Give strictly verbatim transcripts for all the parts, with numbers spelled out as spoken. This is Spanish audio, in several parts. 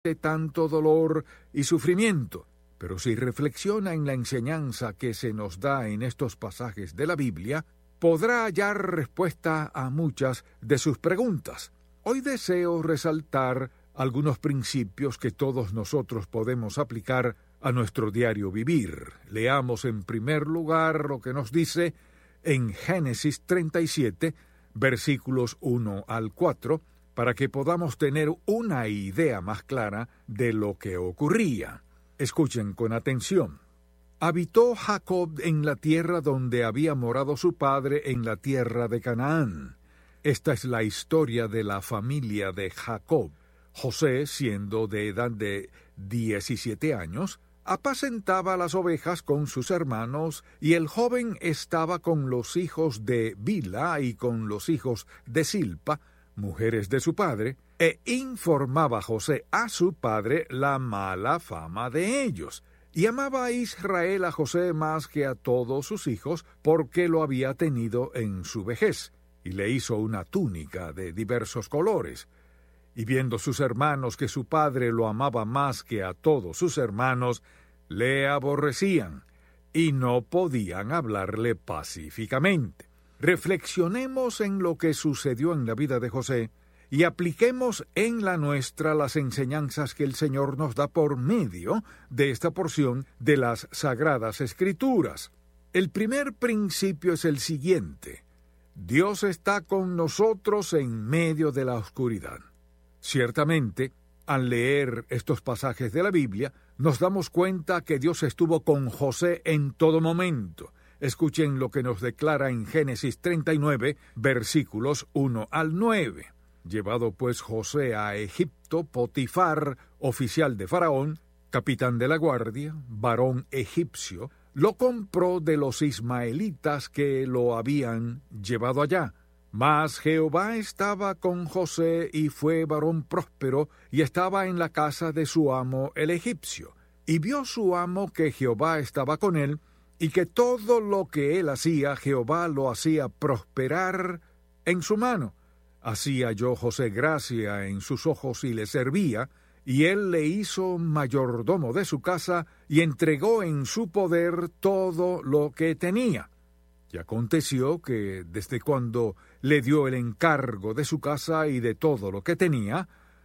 de tanto dolor y sufrimiento. Pero si reflexiona en la enseñanza que se nos da en estos pasajes de la Biblia, podrá hallar respuesta a muchas de sus preguntas. Hoy deseo resaltar algunos principios que todos nosotros podemos aplicar a nuestro diario vivir. Leamos en primer lugar lo que nos dice en Génesis treinta y siete, versículos uno al cuatro, para que podamos tener una idea más clara de lo que ocurría. Escuchen con atención. Habitó Jacob en la tierra donde había morado su padre, en la tierra de Canaán. Esta es la historia de la familia de Jacob. José, siendo de edad de diecisiete años, apacentaba las ovejas con sus hermanos, y el joven estaba con los hijos de Bila y con los hijos de Silpa, mujeres de su padre, e informaba José a su padre la mala fama de ellos. Y amaba a Israel a José más que a todos sus hijos, porque lo había tenido en su vejez, y le hizo una túnica de diversos colores. Y viendo sus hermanos que su padre lo amaba más que a todos sus hermanos, le aborrecían, y no podían hablarle pacíficamente. Reflexionemos en lo que sucedió en la vida de José, y apliquemos en la nuestra las enseñanzas que el Señor nos da por medio de esta porción de las Sagradas Escrituras. El primer principio es el siguiente: Dios está con nosotros en medio de la oscuridad. Ciertamente, al leer estos pasajes de la Biblia, nos damos cuenta que Dios estuvo con José en todo momento. Escuchen lo que nos declara en Génesis treinta y nueve, versículos uno al nueve. Llevado pues José a Egipto, Potifar, oficial de Faraón, capitán de la guardia, varón egipcio, lo compró de los ismaelitas que lo habían llevado allá. Mas Jehová estaba con José, y fue varón próspero, y estaba en la casa de su amo el egipcio. Y vio su amo que Jehová estaba con él, y que todo lo que él hacía, Jehová lo hacía prosperar en su mano. Así halló José gracia en sus ojos y le servía, y él le hizo mayordomo de su casa, y entregó en su poder todo lo que tenía. Y aconteció que, desde cuando le dio el encargo de su casa y de todo lo que tenía,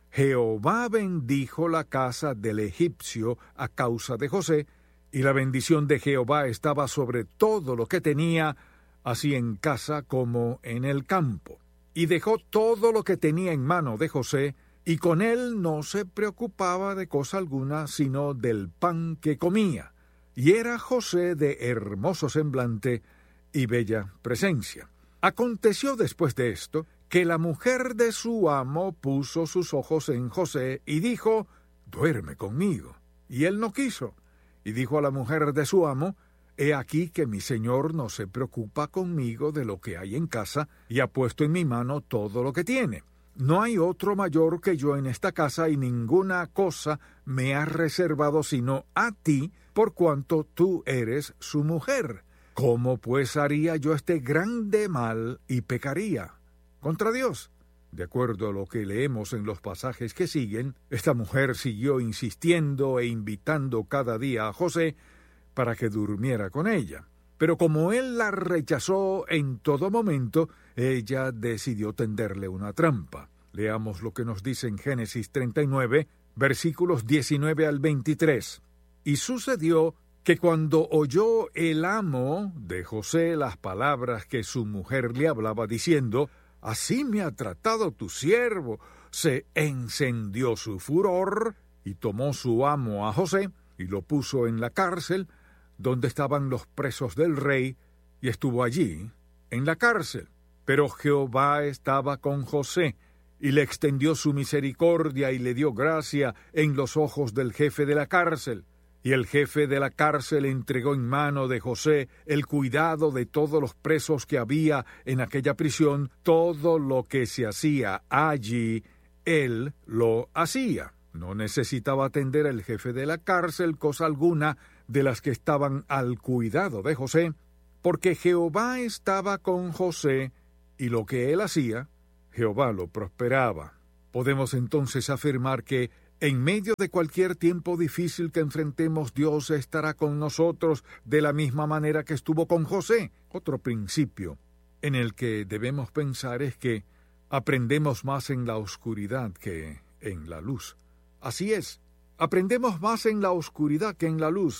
Jehová bendijo la casa del egipcio a causa de José, y la bendición de Jehová estaba sobre todo lo que tenía, así en casa como en el campo. Y dejó todo lo que tenía en mano de José, y con él no se preocupaba de cosa alguna, sino del pan que comía. Y era José de hermoso semblante y bella presencia. Aconteció después de esto, que la mujer de su amo puso sus ojos en José, y dijo: «Duerme conmigo». Y él no quiso. Y dijo a la mujer de su amo: «He aquí que mi señor no se preocupa conmigo de lo que hay en casa, y ha puesto en mi mano todo lo que tiene. No hay otro mayor que yo en esta casa, y ninguna cosa me ha reservado sino a ti, por cuanto tú eres su mujer. ¿Cómo pues haría yo este grande mal y pecaría contra Dios?». De acuerdo a lo que leemos en los pasajes que siguen, esta mujer siguió insistiendo e invitando cada día a José para que durmiera con ella. Pero como él la rechazó en todo momento, ella decidió tenderle una trampa. Leamos lo que nos dice en Génesis treinta y nueve, versículos diecinueve al veintitrés. Y sucedió que cuando oyó el amo de José las palabras que su mujer le hablaba, diciendo: «Así me ha tratado tu siervo», se encendió su furor, y tomó su amo a José, y lo puso en la cárcel, donde estaban los presos del rey, y estuvo allí, en la cárcel. Pero Jehová estaba con José, y le extendió su misericordia, y le dio gracia en los ojos del jefe de la cárcel. Y el jefe de la cárcel entregó en mano de José el cuidado de todos los presos que había en aquella prisión. Todo lo que se hacía allí, él lo hacía. No necesitaba atender el jefe de la cárcel cosa alguna de las que estaban al cuidado de José, porque Jehová estaba con José, y lo que él hacía, Jehová lo prosperaba. Podemos entonces afirmar que En medio de cualquier tiempo difícil que enfrentemos, Dios estará con nosotros de la misma manera que estuvo con José. Otro principio en el que debemos pensar es que aprendemos más en la oscuridad que en la luz. Así es, aprendemos más en la oscuridad que en la luz.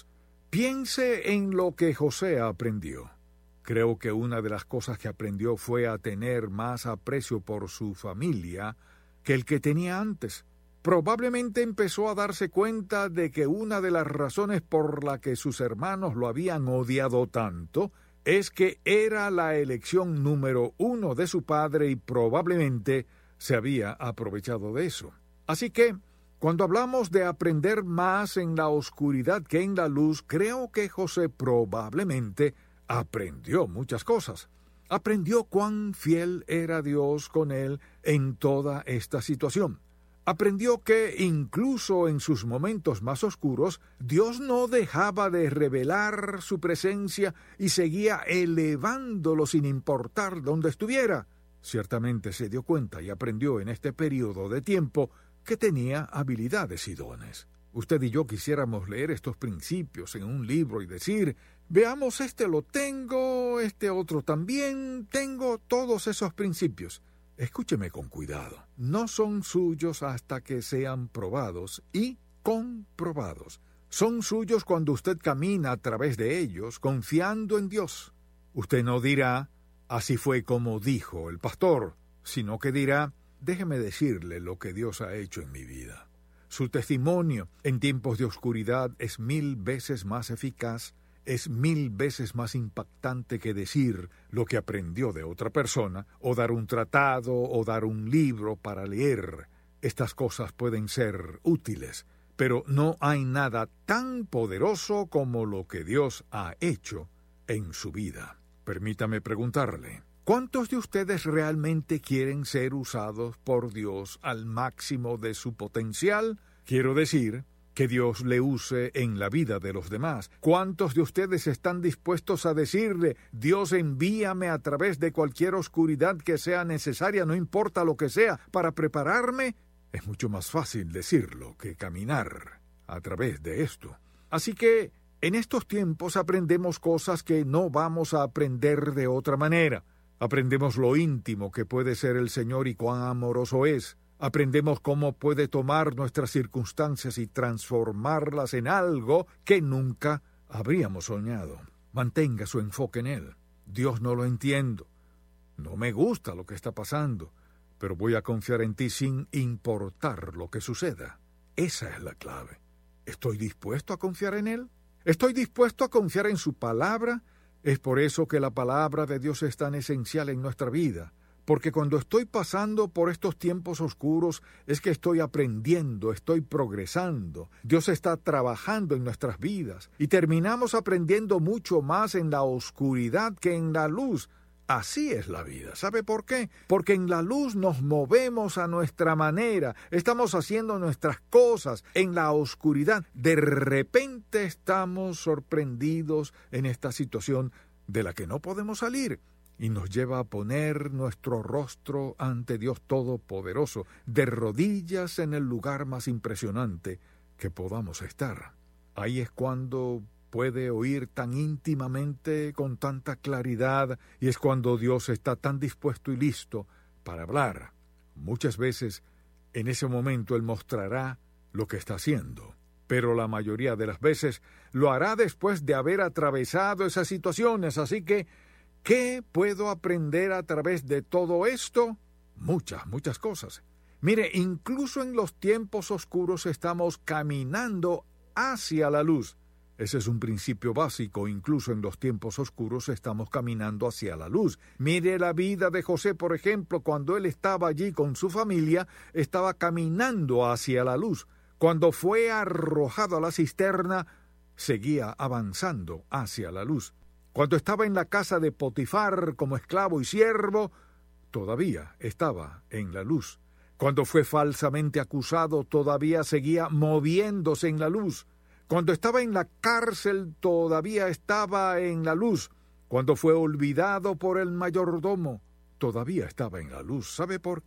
Piense en lo que José aprendió. Creo que una de las cosas que aprendió fue a tener más aprecio por su familia que el que tenía antes. Probablemente empezó a darse cuenta de que una de las razones por la que sus hermanos lo habían odiado tanto es que era la elección número uno de su padre y probablemente se había aprovechado de eso. Así que, cuando hablamos de aprender más en la oscuridad que en la luz, creo que José probablemente aprendió muchas cosas. Aprendió cuán fiel era Dios con él en toda esta situación. Aprendió que, incluso en sus momentos más oscuros, Dios no dejaba de revelar su presencia y seguía elevándolo sin importar dónde estuviera. Ciertamente se dio cuenta y aprendió en este periodo de tiempo que tenía habilidades y dones. Usted y yo quisiéramos leer estos principios en un libro y decir, veamos, este lo tengo, este otro también, tengo todos esos principios. Escúcheme con cuidado. No son suyos hasta que sean probados y comprobados. Son suyos cuando usted camina a través de ellos, confiando en Dios. Usted no dirá, así fue como dijo el pastor, sino que dirá, déjeme decirle lo que Dios ha hecho en mi vida. Su testimonio en tiempos de oscuridad es mil veces más eficaz, es mil veces más impactante que decir lo que aprendió de otra persona, o dar un tratado, o dar un libro para leer. Estas cosas pueden ser útiles, pero no hay nada tan poderoso como lo que Dios ha hecho en su vida. Permítame preguntarle, ¿cuántos de ustedes realmente quieren ser usados por Dios al máximo de su potencial? Quiero decir, que Dios le use en la vida de los demás. ¿Cuántos de ustedes están dispuestos a decirle, Dios, envíame a través de cualquier oscuridad que sea necesaria, no importa lo que sea, para prepararme? Es mucho más fácil decirlo que caminar a través de esto. Así que, en estos tiempos aprendemos cosas que no vamos a aprender de otra manera. Aprendemos lo íntimo que puede ser el Señor y cuán amoroso es. Aprendemos cómo puede tomar nuestras circunstancias y transformarlas en algo que nunca habríamos soñado. Mantenga su enfoque en Él. Dios, no lo entiendo. No me gusta lo que está pasando, pero voy a confiar en ti sin importar lo que suceda. Esa es la clave. ¿Estoy dispuesto a confiar en Él? ¿Estoy dispuesto a confiar en su palabra? Es por eso que la palabra de Dios es tan esencial en nuestra vida. Porque cuando estoy pasando por estos tiempos oscuros es que estoy aprendiendo, estoy progresando. Dios está trabajando en nuestras vidas y terminamos aprendiendo mucho más en la oscuridad que en la luz. Así es la vida. ¿Sabe por qué? Porque en la luz nos movemos a nuestra manera, estamos haciendo nuestras cosas. En la oscuridad, de repente estamos sorprendidos en esta situación de la que no podemos salir. Y nos lleva a poner nuestro rostro ante Dios Todopoderoso, de rodillas en el lugar más impresionante que podamos estar. Ahí es cuando puede oír tan íntimamente, con tanta claridad, y es cuando Dios está tan dispuesto y listo para hablar. Muchas veces, en ese momento, Él mostrará lo que está haciendo, pero la mayoría de las veces lo hará después de haber atravesado esas situaciones, así que ¿qué puedo aprender a través de todo esto? Muchas, muchas cosas. Mire, incluso en los tiempos oscuros estamos caminando hacia la luz. Ese es un principio básico. Incluso en los tiempos oscuros estamos caminando hacia la luz. Mire la vida de José, por ejemplo, cuando él estaba allí con su familia, estaba caminando hacia la luz. Cuando fue arrojado a la cisterna, seguía avanzando hacia la luz. Cuando estaba en la casa de Potifar como esclavo y siervo, todavía estaba en la luz. Cuando fue falsamente acusado, todavía seguía moviéndose en la luz. Cuando estaba en la cárcel, todavía estaba en la luz. Cuando fue olvidado por el mayordomo, todavía estaba en la luz. ¿Sabe por qué?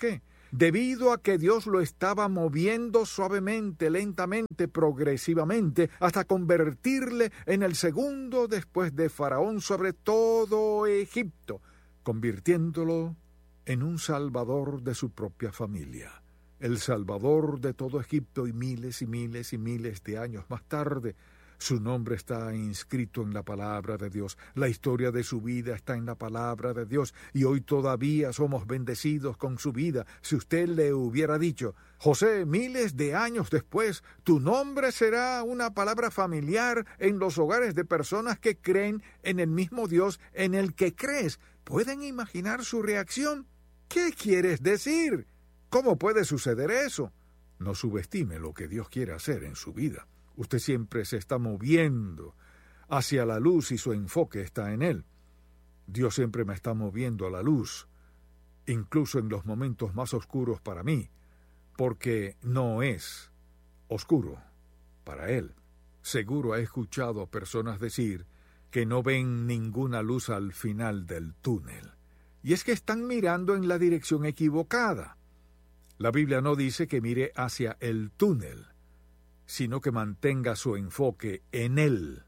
debido a que Dios lo estaba moviendo suavemente, lentamente, progresivamente, hasta convertirle en el segundo después de Faraón sobre todo Egipto, convirtiéndolo en un salvador de su propia familia, el salvador de todo Egipto, y miles y miles y miles de años más tarde, su nombre está inscrito en la palabra de Dios. La historia de su vida está en la palabra de Dios. Y hoy todavía somos bendecidos con su vida. Si usted le hubiera dicho, José, miles de años después, tu nombre será una palabra familiar en los hogares de personas que creen en el mismo Dios en el que crees, ¿pueden imaginar su reacción? ¿Qué quieres decir? ¿Cómo puede suceder eso? No subestime lo que Dios quiere hacer en su vida. Usted siempre se está moviendo hacia la luz y su enfoque está en Él. Dios siempre me está moviendo a la luz, incluso en los momentos más oscuros para mí, porque no es oscuro para Él. Seguro ha escuchado a personas decir que no ven ninguna luz al final del túnel. Y es que están mirando en la dirección equivocada. La Biblia no dice que mire hacia el túnel, sino que mantenga su enfoque en Él.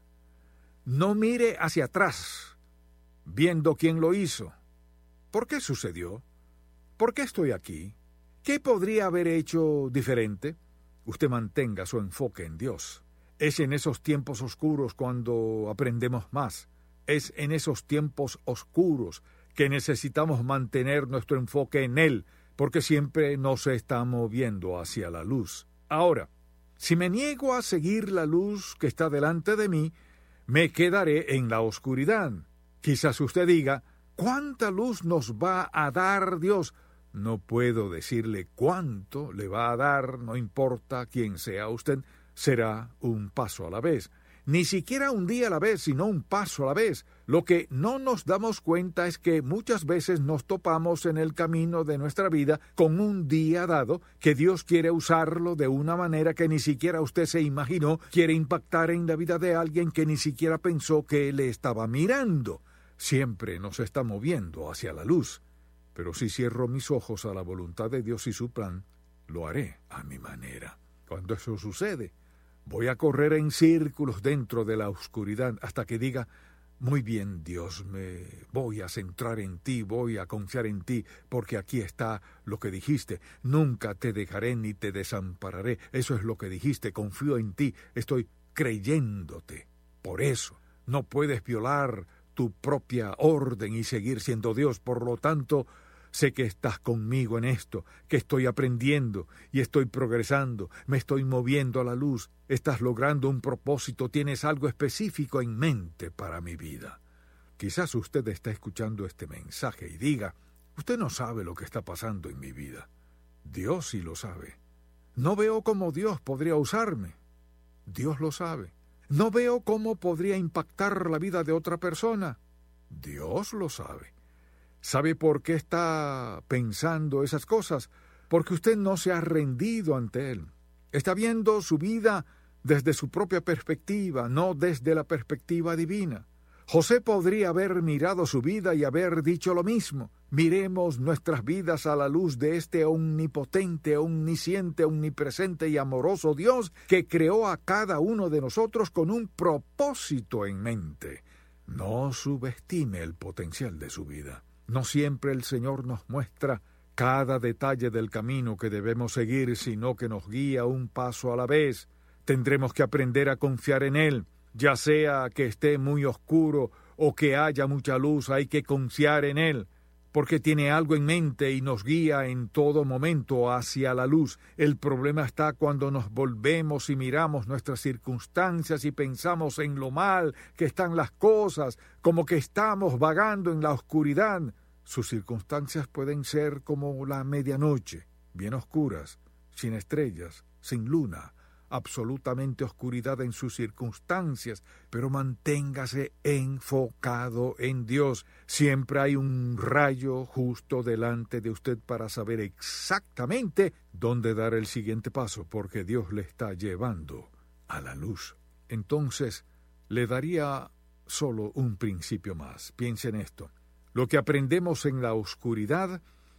No mire hacia atrás, viendo quién lo hizo. ¿Por qué sucedió? ¿Por qué estoy aquí? ¿Qué podría haber hecho diferente? Usted mantenga su enfoque en Dios. Es en esos tiempos oscuros cuando aprendemos más. Es en esos tiempos oscuros que necesitamos mantener nuestro enfoque en Él, porque siempre nos está moviendo hacia la luz. Ahora, si me niego a seguir la luz que está delante de mí, me quedaré en la oscuridad. Quizás usted diga, ¿cuánta luz nos va a dar Dios? No puedo decirle cuánto le va a dar, no importa quién sea usted, será un paso a la vez. Ni siquiera un día a la vez, sino un paso a la vez. Lo que no nos damos cuenta es que muchas veces nos topamos en el camino de nuestra vida con un día dado que Dios quiere usarlo de una manera que ni siquiera usted se imaginó, quiere impactar en la vida de alguien que ni siquiera pensó que le estaba mirando. Siempre nos está moviendo hacia la luz. Pero si cierro mis ojos a la voluntad de Dios y su plan, lo haré a mi manera. Cuando eso sucede, voy a correr en círculos dentro de la oscuridad hasta que diga, muy bien, Dios, me voy a centrar en ti, voy a confiar en ti, porque aquí está lo que dijiste. Nunca te dejaré ni te desampararé. Eso es lo que dijiste, confío en ti, estoy creyéndote. Por eso, no puedes violar tu propia orden y seguir siendo Dios. Por lo tanto, sé que estás conmigo en esto, que estoy aprendiendo y estoy progresando, me estoy moviendo a la luz, estás logrando un propósito, tienes algo específico en mente para mi vida. Quizás usted está escuchando este mensaje y diga, usted no sabe lo que está pasando en mi vida. Dios sí lo sabe. No veo cómo Dios podría usarme. Dios lo sabe. No veo cómo podría impactar la vida de otra persona. Dios lo sabe. ¿Sabe por qué está pensando esas cosas? Porque usted no se ha rendido ante Él. Está viendo su vida desde su propia perspectiva, no desde la perspectiva divina. José podría haber mirado su vida y haber dicho lo mismo. Miremos nuestras vidas a la luz de este omnipotente, omnisciente, omnipresente y amoroso Dios que creó a cada uno de nosotros con un propósito en mente. No subestime el potencial de su vida. No siempre el Señor nos muestra cada detalle del camino que debemos seguir, sino que nos guía un paso a la vez. Tendremos que aprender a confiar en Él. Ya sea que esté muy oscuro o que haya mucha luz, hay que confiar en Él, porque tiene algo en mente y nos guía en todo momento hacia la luz. El problema está cuando nos volvemos y miramos nuestras circunstancias y pensamos en lo mal que están las cosas, como que estamos vagando en la oscuridad. Sus circunstancias pueden ser como la medianoche, bien oscuras, sin estrellas, sin luna, absolutamente oscuridad en sus circunstancias, pero manténgase enfocado en Dios. Siempre hay un rayo justo delante de usted para saber exactamente dónde dar el siguiente paso, porque Dios le está llevando a la luz. Entonces, le daría solo un principio más. Piense en esto. Lo que aprendemos en la oscuridad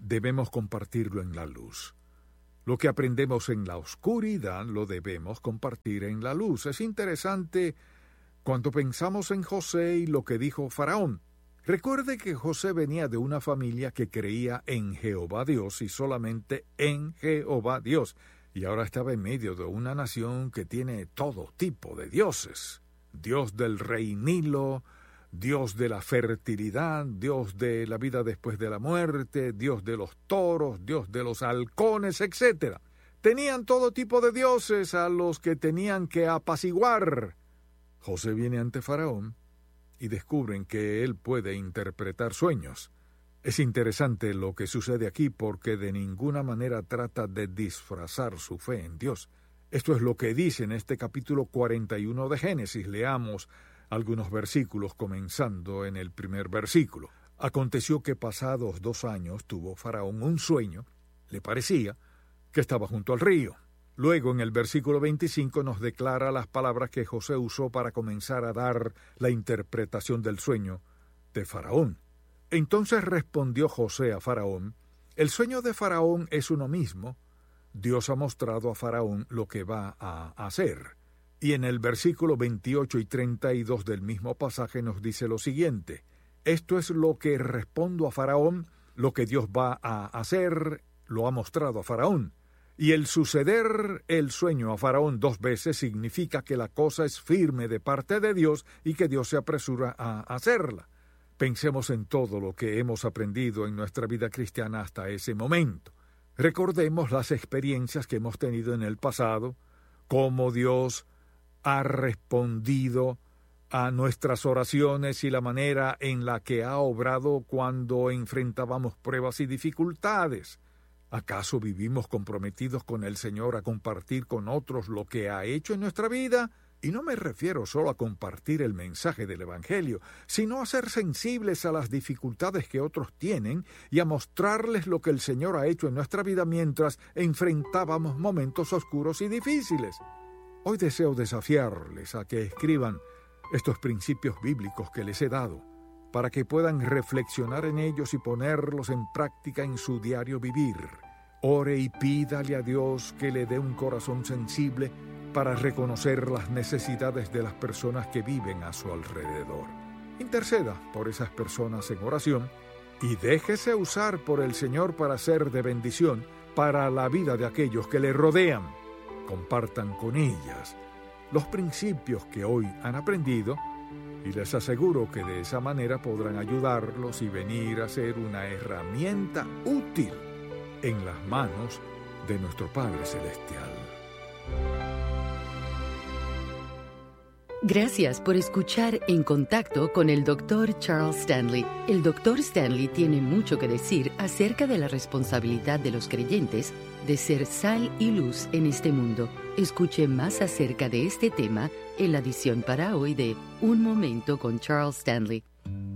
debemos compartirlo en la luz. Lo que aprendemos en la oscuridad lo debemos compartir en la luz. Es interesante cuando pensamos en José y lo que dijo Faraón. Recuerde que José venía de una familia que creía en Jehová Dios y solamente en Jehová Dios, y ahora estaba en medio de una nación que tiene todo tipo de dioses. Dios del rey Nilo, Dios de la fertilidad, Dios de la vida después de la muerte, Dios de los toros, Dios de los halcones, etcétera. Tenían todo tipo de dioses a los que tenían que apaciguar. José viene ante Faraón y descubren que él puede interpretar sueños. Es interesante lo que sucede aquí porque de ninguna manera trata de disfrazar su fe en Dios. Esto es lo que dice en este capítulo cuarenta y uno de Génesis. Leamos algunos versículos comenzando en el primer versículo. Aconteció que pasados dos años tuvo Faraón un sueño, le parecía que estaba junto al río. Luego en el versículo veinticinco nos declara las palabras que José usó para comenzar a dar la interpretación del sueño de Faraón. Entonces respondió José a Faraón: el sueño de Faraón es uno mismo. Dios ha mostrado a Faraón lo que va a hacer. Y en el versículo veintiocho y treinta y dos del mismo pasaje nos dice lo siguiente: esto es lo que respondo a Faraón, lo que Dios va a hacer, lo ha mostrado a Faraón. Y el suceder el sueño a Faraón dos veces significa que la cosa es firme de parte de Dios y que Dios se apresura a hacerla. Pensemos en todo lo que hemos aprendido en nuestra vida cristiana hasta ese momento. Recordemos las experiencias que hemos tenido en el pasado, cómo Dios ha respondido a nuestras oraciones y la manera en la que ha obrado cuando enfrentábamos pruebas y dificultades. ¿Acaso vivimos comprometidos con el Señor a compartir con otros lo que ha hecho en nuestra vida? Y no me refiero solo a compartir el mensaje del Evangelio, sino a ser sensibles a las dificultades que otros tienen y a mostrarles lo que el Señor ha hecho en nuestra vida mientras enfrentábamos momentos oscuros y difíciles. Hoy deseo desafiarles a que escriban estos principios bíblicos que les he dado, para que puedan reflexionar en ellos y ponerlos en práctica en su diario vivir. Ore y pídale a Dios que le dé un corazón sensible para reconocer las necesidades de las personas que viven a su alrededor. Interceda por esas personas en oración y déjese usar por el Señor para ser de bendición para la vida de aquellos que le rodean. Compartan con ellas los principios que hoy han aprendido y les aseguro que de esa manera podrán ayudarlos y venir a ser una herramienta útil en las manos de nuestro Padre Celestial. Gracias por escuchar En Contacto con el doctor Charles Stanley. El doctor Stanley tiene mucho que decir acerca de la responsabilidad de los creyentes de ser sal y luz en este mundo. Escuche más acerca de este tema en la edición para hoy de Un Momento con Charles Stanley.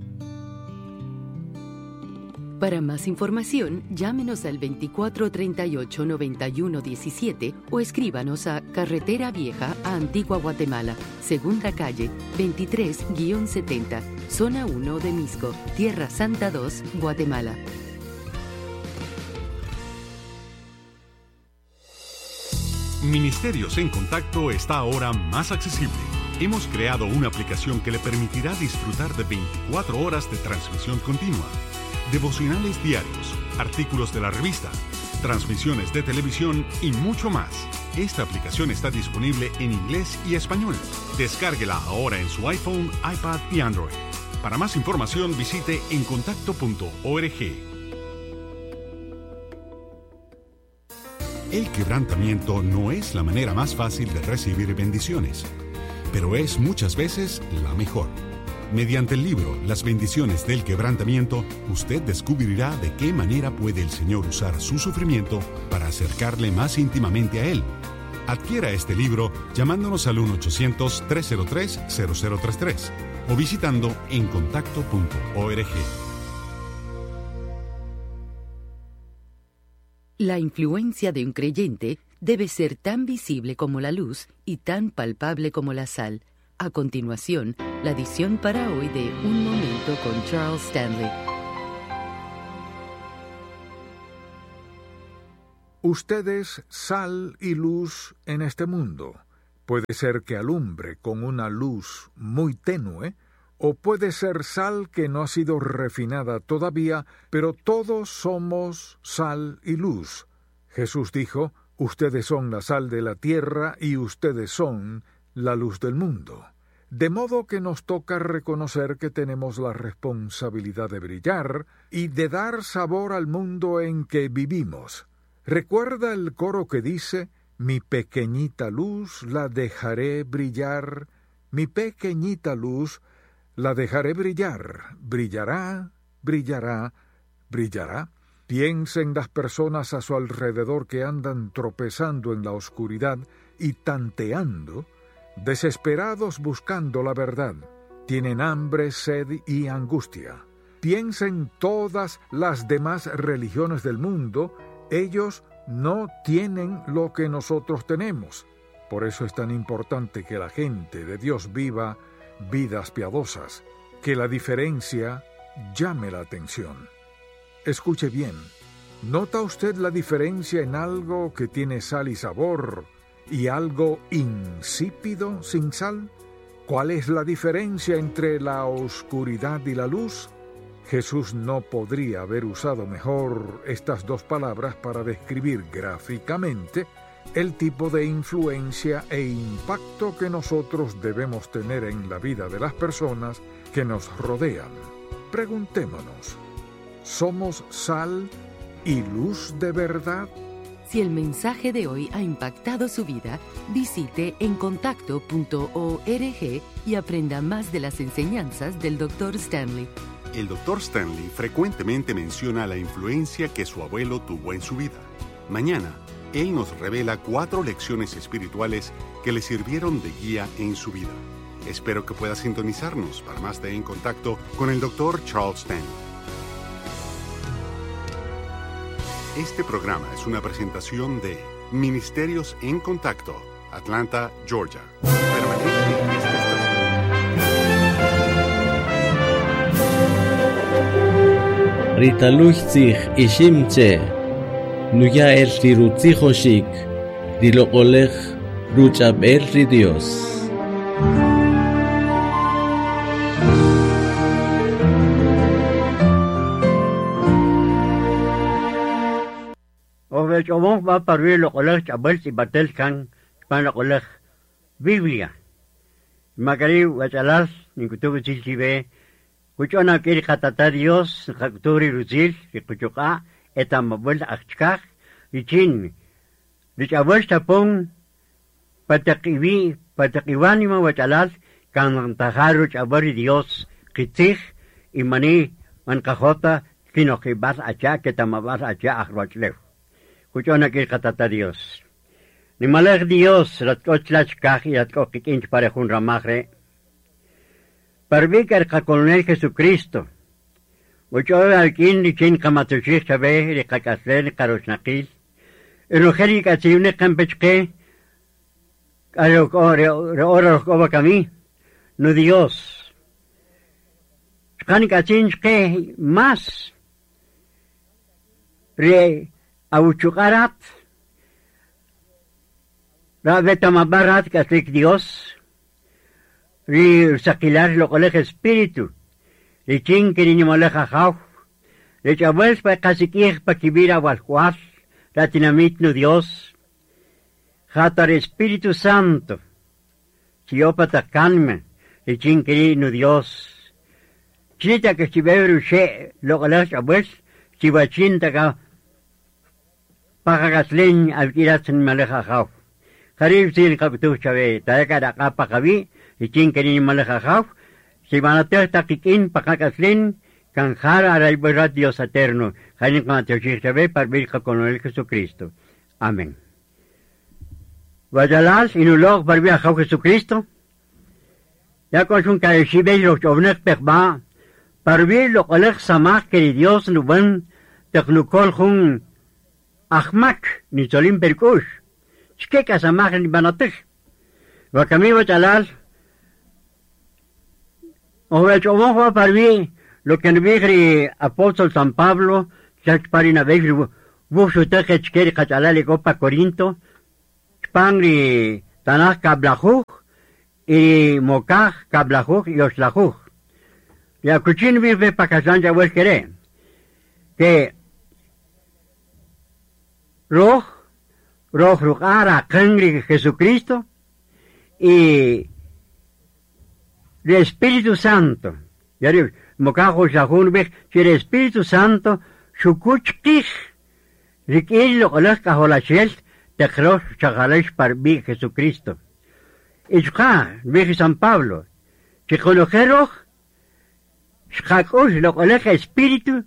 Para más información, llámenos al veinticuatro treinta y ocho noventa y uno diecisiete o escríbanos a Carretera Vieja a Antigua Guatemala, Segunda Calle, veintitrés setenta, Zona uno de Misco, Tierra Santa dos, Guatemala. Ministerios en Contacto está ahora más accesible. Hemos creado una aplicación que le permitirá disfrutar de veinticuatro horas de transmisión continua, devocionales diarios, artículos de la revista, transmisiones de televisión y mucho más. Esta aplicación está disponible en inglés y español. Descárguela ahora en su iPhone, iPad y Android. Para más información visite en contacto punto org. El quebrantamiento no es la manera más fácil de recibir bendiciones, pero es muchas veces la mejor. Mediante el libro Las bendiciones del quebrantamiento, usted descubrirá de qué manera puede el Señor usar su sufrimiento para acercarle más íntimamente a Él. Adquiera este libro llamándonos al uno ochocientos, tres cero tres, cero cero tres tres o visitando en contacto punto org. La influencia de un creyente debe ser tan visible como la luz y tan palpable como la sal. A continuación, la edición para hoy de Un Momento con Charles Stanley. Usted es sal y luz en este mundo. Puede ser que alumbre con una luz muy tenue, o puede ser sal que no ha sido refinada todavía, pero todos somos sal y luz. Jesús dijo, ustedes son la sal de la tierra y ustedes son la luz del mundo. De modo que nos toca reconocer que tenemos la responsabilidad de brillar y de dar sabor al mundo en que vivimos. ¿Recuerda el coro que dice, mi pequeñita luz la dejaré brillar, mi pequeñita luz la dejaré brillar, brillará, brillará, brillará? Piense en las personas a su alrededor que andan tropezando en la oscuridad y tanteando, desesperados buscando la verdad. Tienen hambre, sed y angustia. Piensa en todas las demás religiones del mundo. Ellos no tienen lo que nosotros tenemos. Por eso es tan importante que la gente de Dios viva vidas piadosas, que la diferencia llame la atención. Escuche bien, ¿nota usted la diferencia en algo que tiene sal y sabor y algo insípido sin sal? ¿Cuál es la diferencia entre la oscuridad y la luz? Jesús no podría haber usado mejor estas dos palabras para describir gráficamente el tipo de influencia e impacto que nosotros debemos tener en la vida de las personas que nos rodean. Preguntémonos, ¿somos sal y luz de verdad? Si el mensaje de hoy ha impactado su vida, visite encontacto punto org y aprenda más de las enseñanzas del doctor Stanley. El doctor Stanley frecuentemente menciona la influencia que su abuelo tuvo en su vida. Mañana, él nos revela cuatro lecciones espirituales que le sirvieron de guía en su vida. Espero que pueda sintonizarnos para más de En Contacto con el doctor Charles Stanley. Este programa es una presentación de Ministerios en Contacto, Atlanta, Georgia. Permanece en esta estación. Ritaluchzich ishimche, nuya el tirutzijoshik, dilokolech ruchab el Dios. Ovechomon va parvi lokolech abel si batel kan pan lokolech Biblia. Magari wachalas nikutubu chilchibe. Kuchona kiri katata Dios, kakuturi ruzil, kuchuka, etamabul akchkak, ichin. Dichabul tapong patakiwi, patakiwani ma wachalas, kan taharu chabari Dios, kitich, imani, man kahota, kinokibas acha, ketamabas acha akhrochlev. Kuchona kiri katata Dios. Ni malek Dios, ratkochlachkak, y ratkokikinch parejun ramagre, Parvicar ka coronel Jesucristo. Mucho alquin ni chin kamatushik sabe de kakaslen karosnakil. Enojeri katsiune campechke. Aro ore ore ore kami. No Dios. Kani katsinke más. Re auchukarat. Ra betamabarat kaslik Dios. Ri sakilar lo coleg espíritu. Ri chin que ni moleja jau. Ri chabuels pa casikir pa kibira walhuas. Ratinamit no Dios. Jatar Espíritu Santo. Chiopata canme. Ri chin que no Dios. Chita que chiberu she lo coleg chabuels. Chibachinta ka. Pagagaslen alkiratzen moleja jau. Harib sin kapitu chabe. Taeka da kapa kabi. Ichin kenin malajajaf, si van a ter takikin pakakaslin, kanjara arayberat Dios eterno, hanin kamateoshirchabe par virja con el Jesucristo. Amén. Vayalas inulog par virja Jesucristo, ya con su caeshibe los chovnek perba, par vir lo coleg samach que Dios nuben, teknukol jun, ahmak, ni solim perkush, chkeka samach ni banatich. Vakami vayalas, Oye, ¿cómo para mí lo que nos dice el apóstol San Pablo, ya para ir a ver Bushutek chkeri kachalali copa Corinto, Spangri Tanaj Kablajuj, y Mokaj Kablajuj y Oslajuj. Ya kuchin vive pa kaslan ya vuel querer. Que Roj, Roj Rujara, Kangri Jesucristo, y el Espíritu Santo. Ya digo, Mokaj Oslajuj, que el Espíritu Santo, Shukuchkij, Rikil lo olas kaholachel, te cross chagalesh par bi Jesucristo. Ishka, vi San Pablo, que conoceroj, shakos lo olas Espíritu,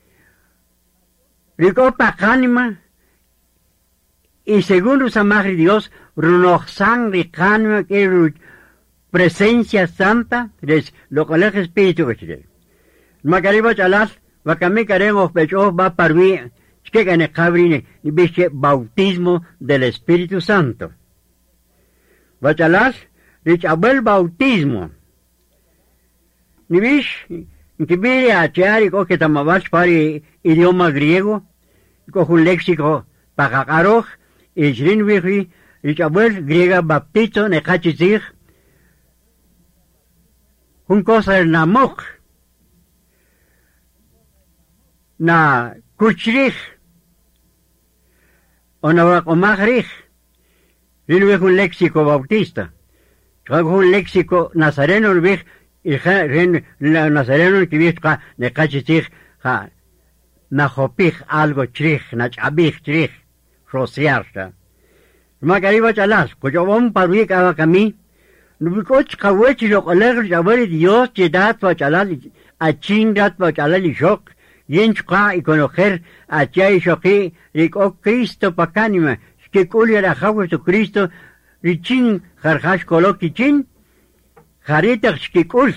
Ricopa Canima, y según Samagri Dios, Runoxan Ricanima, que presencia santa, les lo olas Espíritu, Macariba chalas, Vakame queremos pecho va parvi, que gane cabrine, y biche bautismo del Espíritu Santo. Vachalas, richabel bautismo. Ni bish, que viene a chear y coge tamabach para idioma griego, coge un léxico para caroj, y shrin viri, richabel griega baptito, nekachizig, un cosa el namok. Na kuchrich o na comagrich rin un léxico bautista trago un léxico nazareno vich y rin nazareno que vich ne kachich ha na hopich algo chrich na chabich chrich rociarta magariba chalas cuyo bon parvi ka kami no coch kawech lo colegio jaber Dios que dat pa chalas a chingat pa chalas shock Yenchka y conocer a Chay Shoki, Rico Cristo Pacanima, que culia la Javo Cristo, Richin, Jarhash Kolokichin, Jarita Shkikul,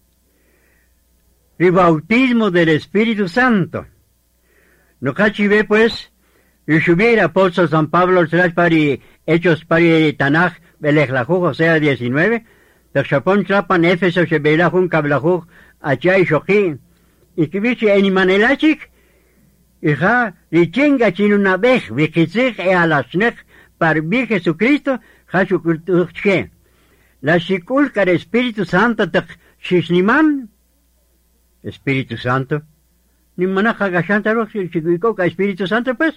Ribautismo del Espíritu Santo. No cachive pues, y subiera apóstol San Pablo, para Hechos para Tanaj, Belejlajú, o sea, diecinueve, de Chapón Trapan, Éfeso, Shebelajun, Kablajú, a Chay Shoki, y que dice en Manelachik, hija, y chinga chin una vez, vikizig e a la snech, par vi Jesucristo, Jesucristo, la shikulka del Espíritu Santo, te shishniman, Espíritu Santo, ni manaja gashanta rox, shikuikoka Espíritu Santo, pues,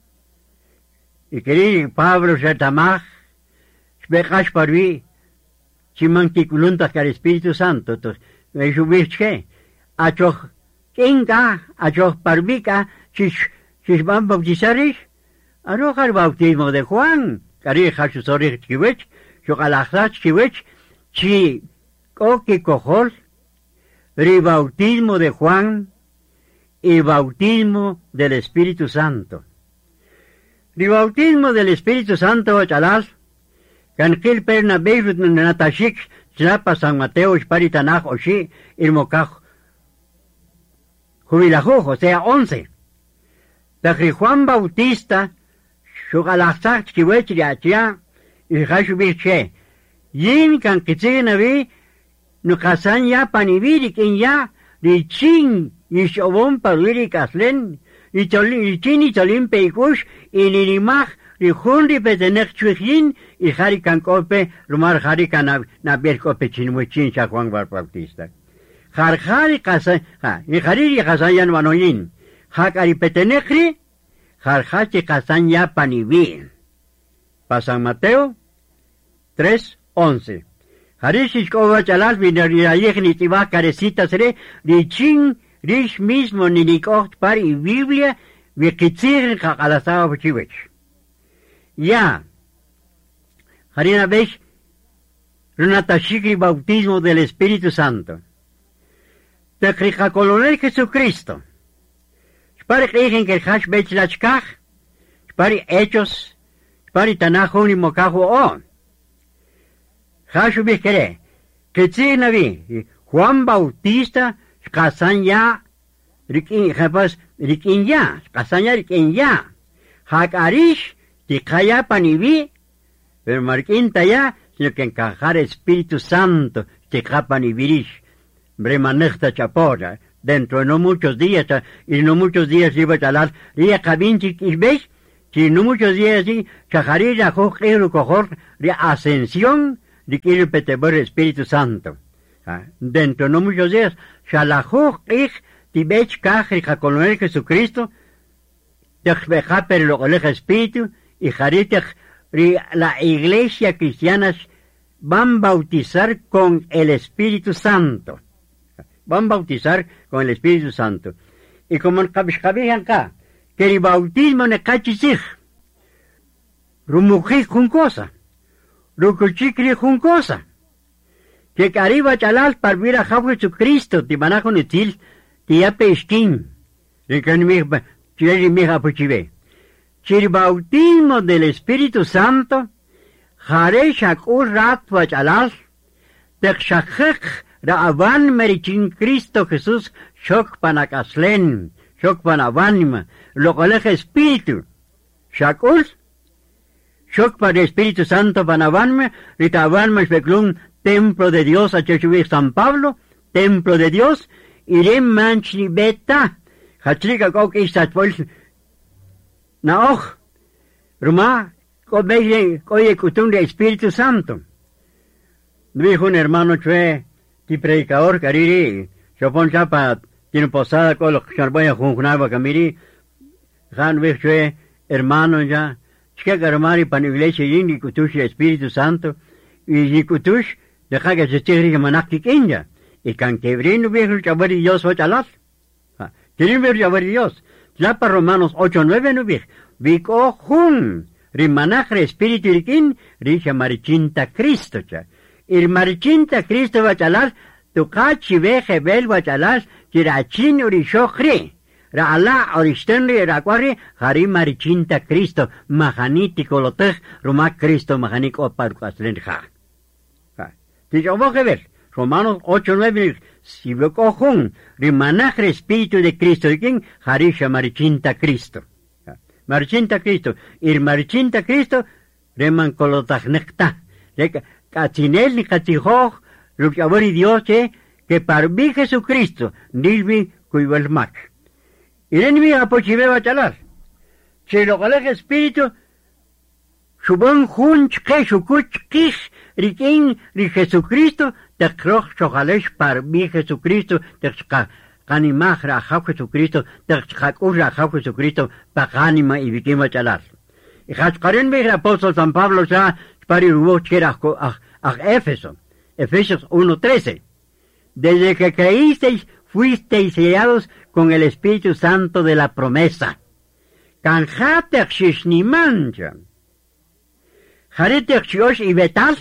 y querí Pablo Shetamach, shbekash par vi, chimankikuluntas car Espíritu Santo, to, me shubishke, achoch, Kinga, achoch parbica, chish, chish van bautizarish, aroja el bautismo de Juan, cari jasusori chiwech, chokalachach chiwech, chi, koki kohol, ribautismo de Juan y bautismo del Espíritu Santo. Ribautismo del Espíritu Santo, chalas, canquil perna beirut natashik, chlapa San Mateo, sparitanach, oshi, irmokaj, Jubilajuj, o sea, once. Tagri Juan Bautista, Shugalachach, Chiwech, Yachia, y Hashubiche. Yin kan Kitzinavi, Nukasan ya paniviri, kin ya, Richin, Yishobon Parviri Kaslen, Richin y Cholin Peikush, y Nirimach, Rijunri Petenech Chuijin, y Harikan Kope, Rumar Harikan Nabierkope Chinmuchin, Juan Bautista. Jarjari Kasan, y Jariri Kasayan Manoyin, Hakari Petenekri, Jarjachi Kasan ya Panivi. Pa San Mateo tres once. Harish Kova Chalas Vinayegni Tiba Carecita Sere, Richin, Rich mismo Ninikocht Pari Biblia, Vikitzir Kakalasa Chivech. Ya, Harina Besh, Runatashikri Bautismo del Espíritu Santo. De Krija Colonel Jesucristo. Spari Kriegen que el Hash Bechlachkach, Spari Hechos, Spari Tanajo ni Mocajo O. Hashu Bikere, que Navi, Juan Bautista, Kasan ya, Rikin, Japas, Rikin ya, Kasan ya, Rikin ya, Hakarish, Tikaya Panivi, pero Marquinta ya, sino que encajar Espíritu Santo, Tikapanivish. Bremanechta chapora, dentro de no muchos días, y no muchos días iba a talar, y a cabinchi, y veis, si no muchos días, y chajarí la jojero cojor, de ascensión, de que el petebor Espíritu Santo. Dentro de no muchos días, shalajoj ich, ti veis cajri, jacolonel Jesucristo, te veja per lo colega Espíritu, y jaritech, la iglesia cristiana van a bautizar con el Espíritu Santo. Van a bautizar con el Espíritu Santo. Y como en acá, que el bautismo ne cachisig, rumujig jun cosa, rucuchicri jun cosa, que arriba chalal para vir a Jesucristo, ti manajo netil, ti ape esquín, de que ni me, chile mi japuchive. Si el bautismo del Espíritu Santo, jare shakur rat vachalal, tekshachek raavan merichin Cristo Jesús, shok panakaslen, shok panavanima, lo colega Espíritu, shakur, shok para Espíritu Santo panavanme, ritavanme speklun, templo de Dios, a Chechubik San Pablo, templo de Dios, irem manchli beta, hatrika kok istatpol, Naoj, Roma, oye, costumbre del Espíritu Santo. Dijo un hermano chue, ti predicador, cariri, se pone chapa, tiene posada con los charboyas junjunaba camiri, han ve chue, hermano ya, chica garamari para la iglesia y cutush el Espíritu Santo, y cutush, deja que se esté que manakti kenya, y can quebrino viejo chabari Dios o chalat. Quieren ver chabari Dios. Ya para Romanos ocho nueve no vi, vico jun, rimanajre espíritu irikin, richa marichinta Cristo cha. Ir marichinta Cristo vachalar, tu cachi veje bel vachalar, kirachin urishochri, ra ala oristenri raquari, hari marichinta Cristo, mahaniti kolotej, roma Cristo mahanik oparucaslen ja. Dicho vos que ver, Romanos ocho nueve, si veo cojón, rimanajre espíritu de Cristo, ¿de quién? Harisha marichinta Cristo. Marichinta Cristo. Ir marichinta Cristo, reman colotagnecta. Cachinel ni cachijoj, lo que abori Dios, que para mí Jesucristo, nilvi cuivelmac. Y en mi apochive bachalar. Si lo colega espíritu, subon junch que sukuch kish, rikin, ri Jesucristo, te croch chojalesh par mi Jesucristo, te canimaj rajav Jesucristo, te chacur rajav Jesucristo, paganima y vikima chalar. Y hachkaren ve el apóstol San Pablo ya, para ir hubo chera a Éfeso, Efesios uno trece. Desde que creísteis, fuisteis sellados con el Espíritu Santo de la promesa. Canjate shishnimancha. Jarete xiosh y betal.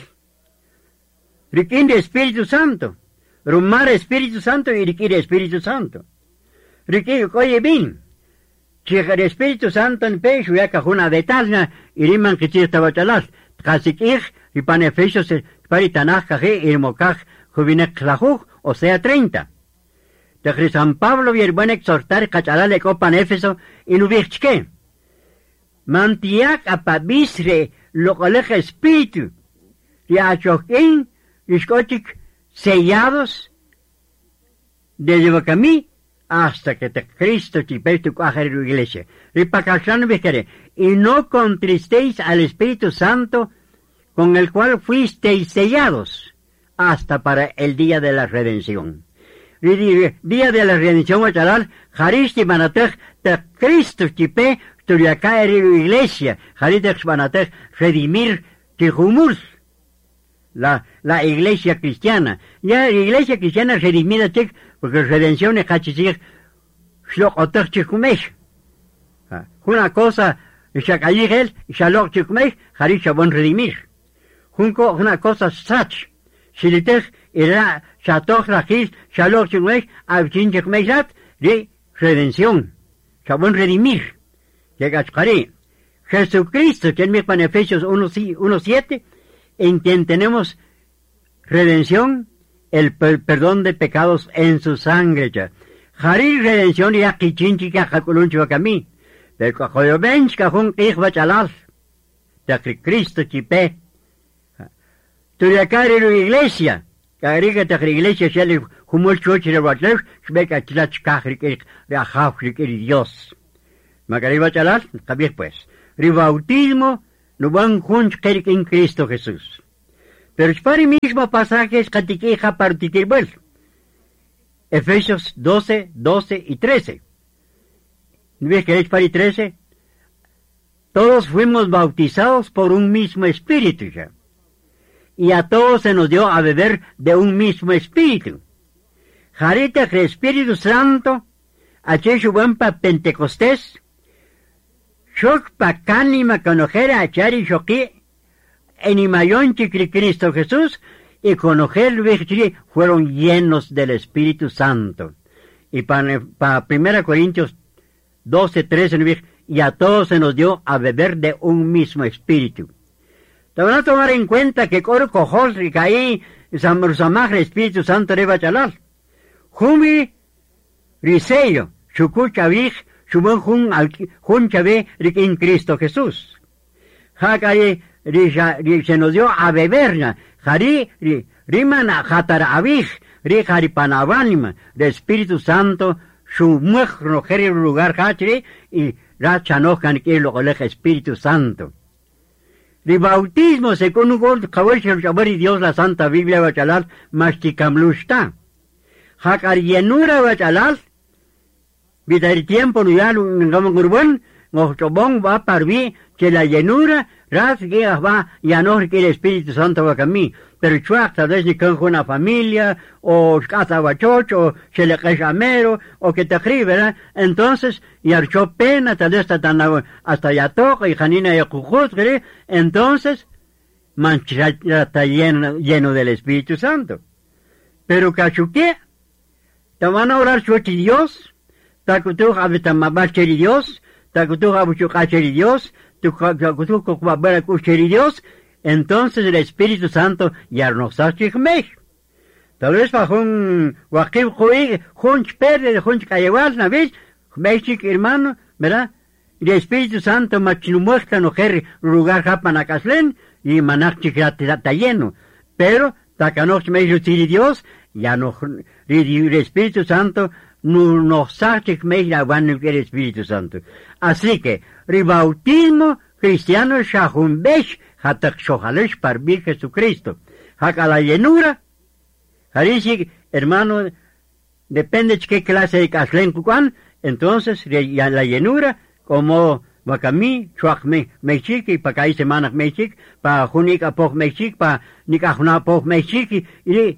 Riquín de Espíritu Santo. Rumar Espíritu Santo y riquín de Espíritu Santo. Riquín, oye bien. Si el Espíritu Santo en pecho ya cajuna betalna y riman que chista bachalas. Casikij y pan Efesios paritanaj caje y mocaj jubinek lajuj, o sea treinta. De San Pablo y el buen exhortar cachalale copan Éfeso y nubichke. Mantiac apabisre lo colega Espíritu. Y a choquín Ishkochik sellados desde Bacamí hasta que te Cristo chipe tu cuaja en la iglesia. Y no contristéis al Espíritu Santo con el cual fuisteis sellados hasta para el día de la redención. Y día de la redención, Machalal, Jaristi Manatech, te Cristo chipe tu acá en la iglesia. Jaristi Manatech, redimir Tijumur. La, la iglesia cristiana. Ya la iglesia cristiana redimida, chik, porque redención es cachicig, shlok otak chikumesh. Una cosa, shakayigel, shalok chikumesh, harisha bon redimir. Junco, una cosa sach, shilitech, era, shatok rachis, shalok chikumesh, abchin chikumeshat, de redención. Shabon redimir. Llegachkari. Jesucristo, que en mi pan Efesios uno siete, en quien tenemos redención, el per perdón de pecados en su sangre. Ya. Harir redención y aquí chinchica jaculuncho acamí. Pero cojoyo bench cajón ich chalal. De Cristo chipe. Tu de acá en la iglesia, Cariga te iglesia shele humul chochi de watlev, shbeka tlach kahrik reajafrik Dios. Macariba chalal, Javier pues. Ribautismo no van junch kerik en Cristo Jesús. Pero es para mismo pasajes catiqueja partiquibel. Efesios doce, doce y trece. ¿No ves que es para trece? Todos fuimos bautizados por un mismo espíritu ya. Y a todos se nos dio a beber de un mismo espíritu. Jarita que el Espíritu Santo, achecho buen pa Pentecostés, shok pa canima conojera achari shoki, enimayon chikri Cristo Jesús, y conojer fueron llenos del Espíritu Santo. Y para pa primera Corintios doce, trece, y a todos se nos dio a beber de un mismo espíritu. Te van a tomar en cuenta que coro cojol ricaí, samursamaj el Espíritu Santo reba chalal. Jumi riseyo, shukuchavij, shubon jun al jun chave en Cristo Jesús. Jacay se nos dio a beber, jari rimana jatara avij, ri jari panavanima, del Espíritu Santo, su mujer no lugar hachri y rachanojan que lo colega Espíritu Santo. El bautismo, según un gol, y Dios la Santa Biblia bachalal, masticamlusta. Hakar llenura bachalal, vida el tiempo, no ya, no gurbón, no chobón va parvi, que la llenura, ras que va, ya no que el Espíritu Santo va a mí. Pero chuac, tal vez ni con una familia, o casa bachocho, o se le camero, o que te escribe, ¿verdad? Entonces, y archó pena, tal vez hasta, hasta ya toca, y janina y cujut, ¿verdad? Entonces, mancha está lleno, lleno del Espíritu Santo. Pero cachuque, te van a orar chuachi Dios, tacutu habitamabacheri Dios, tacutu habuchucacheri Dios, tu cacutu cucheri Dios, entonces el Espíritu Santo ya nos ha chigmej. Tal vez bajo un guaquim juig, junch perde, junch cayewal, ¿no ves? Mechik hermano, ¿verdad? Y el Espíritu Santo machinumuesta no ger lugar japanacaslen y manachik está lleno. Pero, takanoch mej tiri Dios, ya no, el Espíritu Santo no nos ha chigmej la van el Espíritu Santo. Así que, ribautismo cristiano shahumbesh, hatak shohalesh parbi Jesucristo. Haka la llenura, harisi, hermano, depende de qué clase de caslen kukan, entonces la llenura, como wakami, chuakme, mechiki, pa kai semanak mechik, pa junik apok mechik, pa nikahuna apok mechiki, y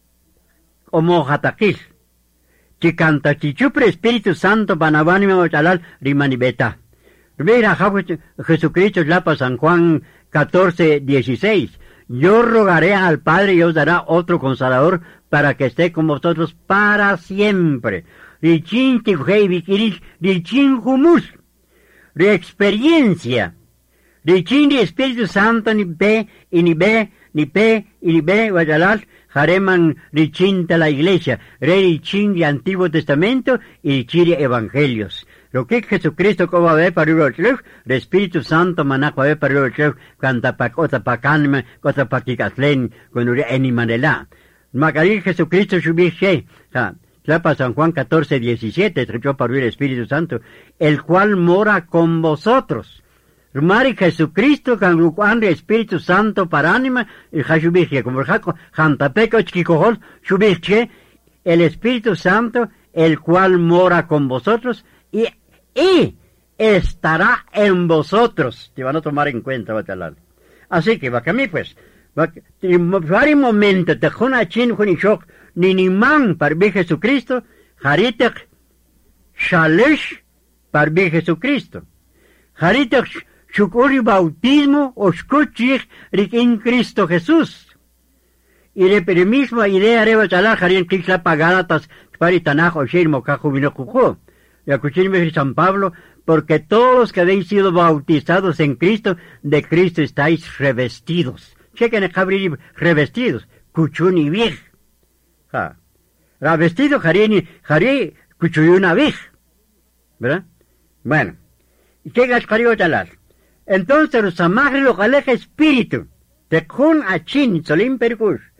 como hatakil. Chikanta chichupre Espíritu Santo panavánima ochalal rimanibeta. Mira, Jesucristo la pa San Juan catorce, dieciséis. Yo rogaré al Padre y os dará otro consolador para que esté con vosotros para siempre. Richin tijei vikirish, richin humus. De experiencia. Richin de Espíritu Santo ni pe, y ni be, ni pe, y ni be, vayalal, jareman richin de la iglesia. Re richin de Antiguo Testamento y richin de Evangelios. Lo que Jesucristo como va a ver para el otro, el Espíritu Santo maná va a ver para el otro, canta pa cosa pa canma, cosa pa kikaslen, con un animanela. Macarí Jesucristo subirse, ja, la pa San Juan catorce, diecisiete, trechó para el Espíritu Santo, el cual mora con vosotros. Mari Jesucristo, con Juan el Espíritu Santo para ánima, el ja subirse, como el jaco, jantapeco chiquicojol, subirse, el Espíritu Santo, el cual mora con vosotros, y y estará en vosotros. Te van a tomar en cuenta, batalal. Así que, bacamí, pues, en varios momentos, te juna chin, junishok, ni ni man, para ver Jesucristo, haritek, shalesh, para ver Jesucristo. Haritek, shukuri bautismo, oskuchich, en Cristo Jesús. Y de la misma idea, reba chalal, harin kishla pagalatas, para tanaj, o shir, mokajo, vino kujo. Y escuchéme San Pablo, porque todos los que habéis sido bautizados en Cristo, de Cristo estáis revestidos. Chequen el cabrir revestidos. Cuchun y vij. Ja. Revestido, jarí, jarí, cuchuyuna vij. ¿Verdad? Bueno. ¿Y qué gascario talar? Entonces, los amagres lo aleja espíritu. Te con achin, solim percus.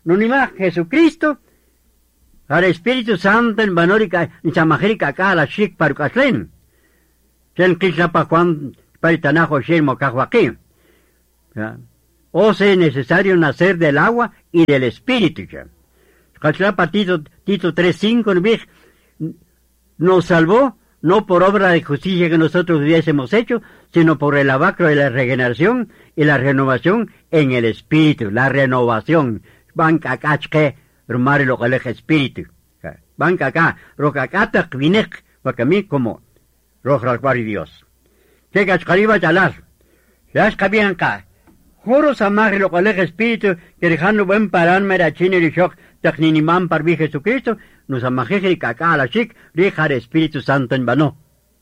no ni más Jesucristo, al Espíritu Santo en Banórica, en Samajérica, acá a la Shik Parucaslen. Chen Kishlapa Juan Paritanajo Shermo aquí. O sea, es necesario nacer del agua y del Espíritu. Cachlapa Tito, Tito tres cinco nos salvó no por obra de justicia que nosotros hubiésemos hecho, sino por el lavacro de la regeneración y la renovación en el Espíritu, la renovación. Banca acá, que rumar lo que el Espíritu. Banca acá, rocacata, kvinek, porque a mí como roja y Dios. Que cachcariba chalar. Ya es que bien acá. Juro samar lo que el Espíritu, que dejando buen paran la chine y shock, tecninimán par vi Jesucristo, nos amajé y acá a la chic, dejar Espíritu Santo en vano.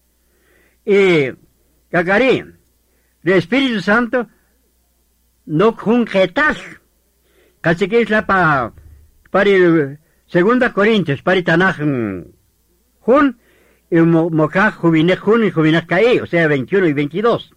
Y, cacarí, el Espíritu Santo, no jungetas. Casi que es la pa, para el segunda Corintios, para el Tanaj, jun, y mocaj jubinek jun y jubinek caí, o sea, veintiuno y veintidós.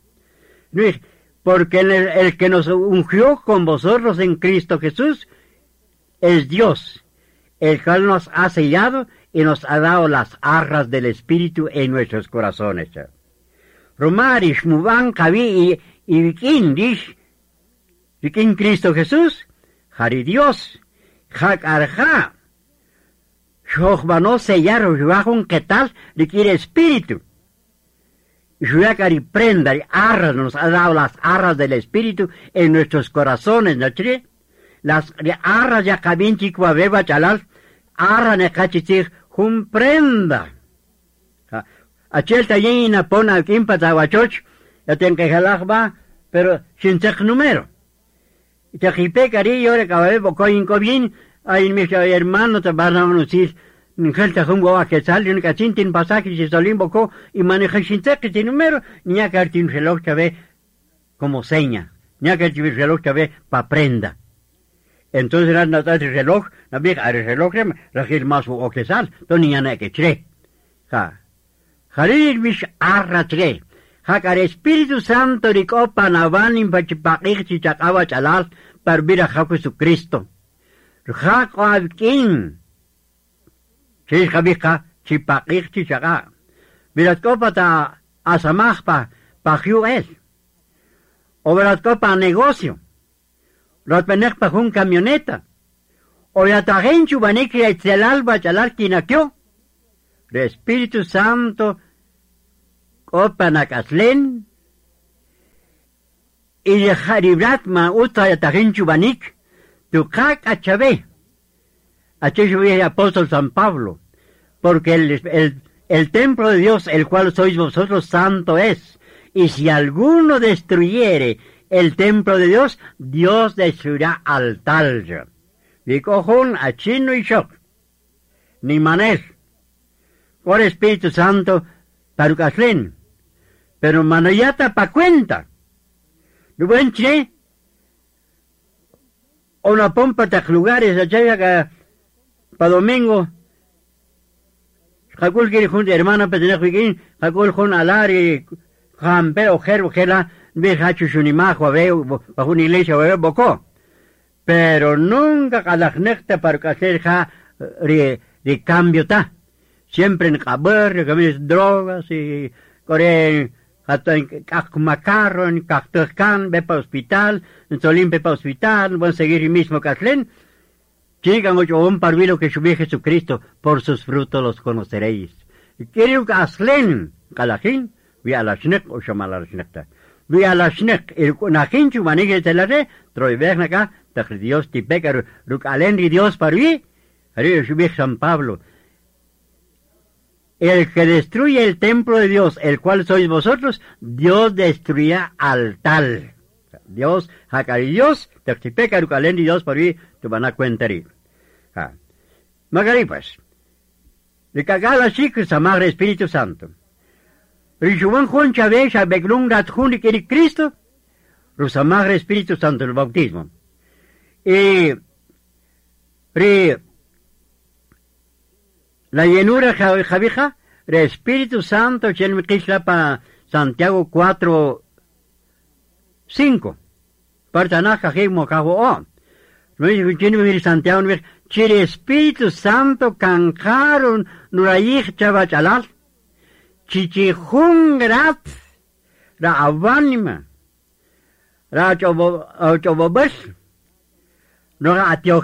Porque el, el que nos ungió con vosotros en Cristo Jesús es Dios, el cual nos ha sellado y nos ha dado las arras del Espíritu en nuestros corazones. Romarish, Muban, Kavi y Vikin, Dish, Vikin Cristo Jesús, Jari Dios, Jak Arja, Shohbano sellaron, Joachun, ¿qué tal? Requiere Espíritu. Juacari prenda y arras, nos ha dado las arras del Espíritu en nuestros corazones, ¿no? Las arras ya cabin chico beba chalal, arras ne cachichig, jun prenda. Achel tallina pona al quimpa tawachoch, ya ten que jalajba, pero sin tech número. Te jipe cari, yo le cabe boco incobin, ahí mis hermanos te van a anunciar. Njelta jungo a que sale un cachintin pasaje y solín boco y maneja sin teque sin número, ni a que un reloj que ve como seña, ni a que un reloj que ve pa prenda. Entonces la nota el reloj, la vieja el reloj, regir más o que sal, to ni a que tre. Ja. Jarir mish arra tre. Ja car Espíritu Santo rico panavan pachipakik chichakawa chalal par vira ja Jesucristo. Ja king. Si kabika chipakik chichaka. Virat copa ta asamaj pa pa es. O virat copa negocio. Los penek pa jun camioneta. O ya ta genchu baniki etzelal bachalar kinakyo. El Espíritu Santo copa nakaslen. Y de jaribrat ma uta ya ta genchu banik. Tu kak achabe. Aquí yo vi el apóstol San Pablo, porque el, el, el templo de Dios, el cual sois vosotros, santo es. Y si alguno destruyere el templo de Dios, Dios destruirá al tal. Digo, jun, a chino y shock. Ni manés. Por Espíritu Santo, parucaslen. Pero manoyata pa cuenta. ¿No buen che? Una pompa de lugares, allá que pa domingo, Jacul quiere junto hermana para tener que Jacul jun alari, jampero, gerbo, gela, ve hachu shunimajo, veo, bajo una iglesia, veo, bocó. Pero nunca calajnecta para que hacer ja, de, de cambio ta. Siempre en caber, que drogas y corren, hasta en macarro, en cactuscan, ve para hospital, en solín ve para hospital, van a seguir el mismo caslen. Llegan ocho un parvilo que subió Jesucristo, por sus frutos los conoceréis. Y quiero que aslen, calajín, vi a la schneck o llama la schnecta. Vi a la schneck, el najín chumanigue te la re, troiberna acá, te Dios te peca, ruk alendri Dios parví, haría subir San Pablo. El que destruye el templo de Dios, el cual sois vosotros, Dios destruirá al tal. Dios, jacari Dios, te peca, ruk alendri Dios parví, te van a cuentar. Ah. Magari pues, de cagar la chica samar Espíritu Santo. Richuan Juan Chávez a Beglung dat Jun y Cristo, Rusamar Espíritu Santo el bautismo. Y re, la llenura javija, el Espíritu Santo, chen me quisla pa Santiago cuatro, cinco. Partanaja jimo cajo o. No es que Santiago no chire Espíritu Santo canjaron nurayich chavachalal. Chichijungrat ra avanima. Ra chobo chobobes. No atio